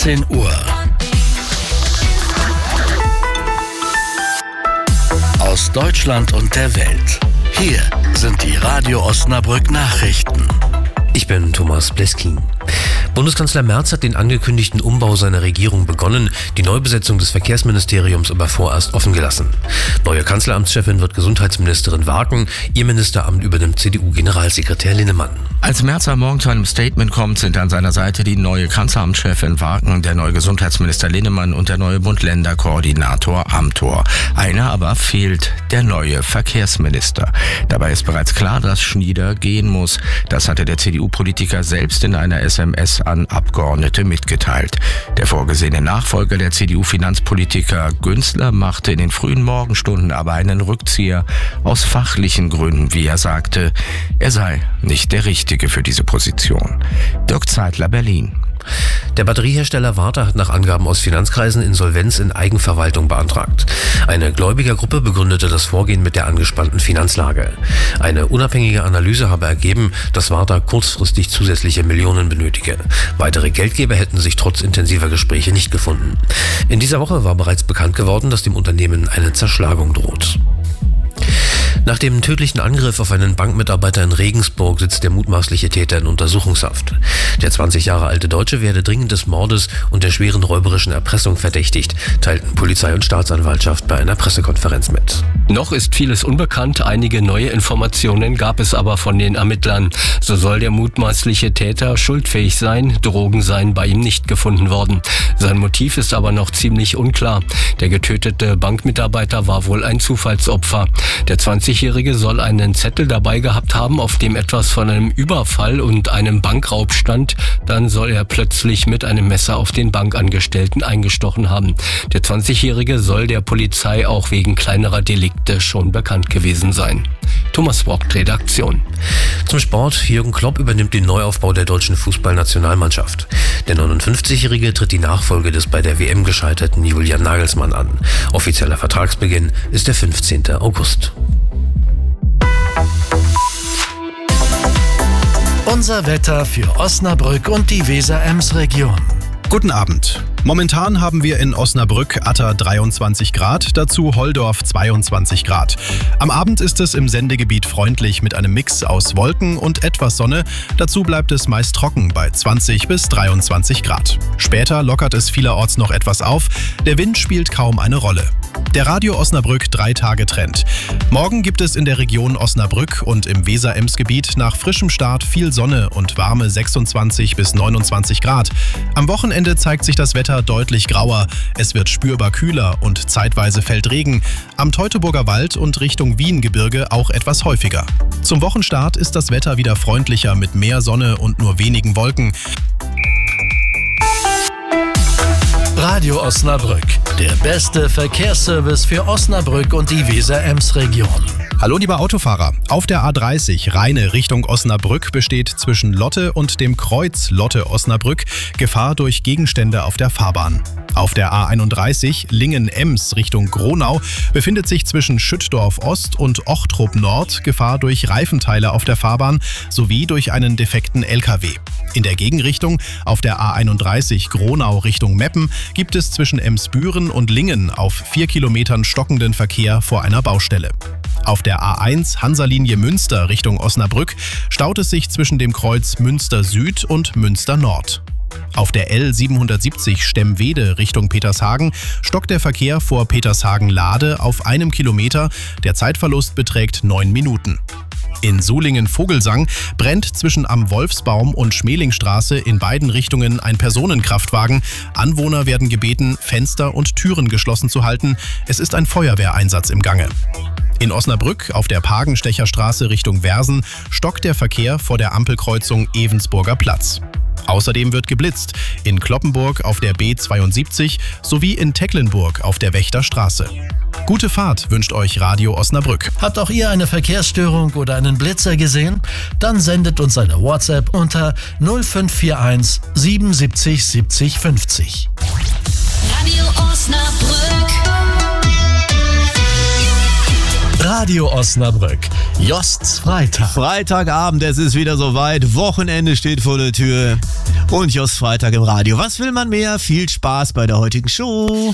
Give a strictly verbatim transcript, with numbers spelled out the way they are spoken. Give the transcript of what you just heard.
achtzehn Uhr. Aus Deutschland und der Welt. Hier sind die Radio Osnabrück Nachrichten. Ich bin Thomas Bleskin. Bundeskanzler Merz hat den angekündigten Umbau seiner Regierung begonnen, die Neubesetzung des Verkehrsministeriums aber vorerst offen gelassen. Neue Kanzleramtschefin wird Gesundheitsministerin Waken, ihr Ministeramt übernimmt C D U-Generalsekretär Linnemann. Als Merz am Morgen zu einem Statement kommt, sind an seiner Seite die neue Kanzleramtschefin Waken, der neue Gesundheitsminister Linnemann und der neue Bund-Länder-Koordinator Amthor. Einer aber fehlt, der neue Verkehrsminister. Dabei ist bereits klar, dass Schnieder gehen muss. Das hatte der C D U-Politiker selbst in einer S M S an Abgeordnete mitgeteilt. Der vorgesehene Nachfolger der C D U-Finanzpolitiker Günzler machte in den frühen Morgenstunden aber einen Rückzieher aus fachlichen Gründen, wie er sagte. Er sei nicht der Richtige für diese Position. Dirk Zeitler, Berlin. Der Batteriehersteller Varta hat nach Angaben aus Finanzkreisen Insolvenz in Eigenverwaltung beantragt. Eine Gläubigergruppe begründete das Vorgehen mit der angespannten Finanzlage. Eine unabhängige Analyse habe ergeben, dass Varta kurzfristig zusätzliche Millionen benötige. Weitere Geldgeber hätten sich trotz intensiver Gespräche nicht gefunden. In dieser Woche war bereits bekannt geworden, dass dem Unternehmen eine Zerschlagung droht. Nach dem tödlichen Angriff auf einen Bankmitarbeiter in Regensburg sitzt der mutmaßliche Täter in Untersuchungshaft. Der zwanzig Jahre alte Deutsche werde dringend des Mordes und der schweren räuberischen Erpressung verdächtigt, teilten Polizei und Staatsanwaltschaft bei einer Pressekonferenz mit. Noch ist vieles unbekannt, einige neue Informationen gab es aber von den Ermittlern. So soll der mutmaßliche Täter schuldfähig sein, Drogen seien bei ihm nicht gefunden worden. Sein Motiv ist aber noch ziemlich unklar. Der getötete Bankmitarbeiter war wohl ein Zufallsopfer. Der zwanzigjährige soll einen Zettel dabei gehabt haben, auf dem etwas von einem Überfall und einem Bankraub stand. Dann soll er plötzlich mit einem Messer auf den Bankangestellten eingestochen haben. Der zwanzigjährige soll der Polizei auch wegen kleinerer Delikte schon bekannt gewesen sein. Thomas Brock, Redaktion. Zum Sport. Jürgen Klopp übernimmt den Neuaufbau der deutschen Fußballnationalmannschaft. Der neunundfünfzigjährige tritt die Nachfolge des bei der W M gescheiterten Julian Nagelsmann an. Offizieller Vertragsbeginn ist der fünfzehnten August. Unser Wetter für Osnabrück und die Weser-Ems-Region. Guten Abend. Momentan haben wir in Osnabrück-Atter dreiundzwanzig Grad, dazu Holdorf zweiundzwanzig Grad. Am Abend ist es im Sendegebiet freundlich mit einem Mix aus Wolken und etwas Sonne. Dazu bleibt es meist trocken bei zwanzig bis dreiundzwanzig Grad. Später lockert es vielerorts noch etwas auf. Der Wind spielt kaum eine Rolle. Der Radio Osnabrück drei-Tage-Trend. Morgen gibt es in der Region Osnabrück und im Weser-Ems-Gebiet nach frischem Start viel Sonne und warme sechsundzwanzig bis neunundzwanzig Grad. Am Wochenende zeigt sich das Wetter deutlich grauer. Es wird spürbar kühler und zeitweise fällt Regen. Am Teutoburger Wald und Richtung Wiengebirge auch etwas häufiger. Zum Wochenstart ist das Wetter wieder freundlicher mit mehr Sonne und nur wenigen Wolken. Radio Osnabrück, der beste Verkehrsservice für Osnabrück und die Weser-Ems-Region. Hallo liebe Autofahrer, auf der A dreißig Rheine Richtung Osnabrück besteht zwischen Lotte und dem Kreuz Lotte-Osnabrück Gefahr durch Gegenstände auf der Fahrbahn. Auf der A einunddreißig Lingen-Ems Richtung Gronau befindet sich zwischen Schüttdorf Ost und Ochtrup Nord Gefahr durch Reifenteile auf der Fahrbahn sowie durch einen defekten L K W. In der Gegenrichtung auf der A einunddreißig Gronau Richtung Meppen gibt es zwischen Emsbüren und Lingen auf vier Kilometern stockenden Verkehr vor einer Baustelle. Auf der A eins Hansa-Linie Münster Richtung Osnabrück staut es sich zwischen dem Kreuz Münster Süd und Münster Nord. Auf der L siebenhundertsiebzig Stemwede Richtung Petershagen stockt der Verkehr vor Petershagen-Lade auf einem Kilometer. Der Zeitverlust beträgt neun Minuten. In Solingen-Vogelsang brennt zwischen Am Wolfsbaum und Schmelingstraße in beiden Richtungen ein Personenkraftwagen. Anwohner werden gebeten, Fenster und Türen geschlossen zu halten. Es ist ein Feuerwehreinsatz im Gange. In Osnabrück auf der Pagenstecherstraße Richtung Versen stockt der Verkehr vor der Ampelkreuzung Evensburger Platz. Außerdem wird geblitzt in Cloppenburg auf der B zweiundsiebzig sowie in Tecklenburg auf der Wächterstraße. Gute Fahrt wünscht euch Radio Osnabrück. Habt auch ihr eine Verkehrsstörung oder einen Blitzer gesehen? Dann sendet uns eine WhatsApp unter null fünf vier eins siebenundsiebzig siebzig fünfzig. Radio Osnabrück. Radio Osnabrück, Josts Freitag. Freitagabend, es ist wieder soweit. Wochenende steht vor der Tür. Und Jost Freitag im Radio. Was will man mehr? Viel Spaß bei der heutigen Show.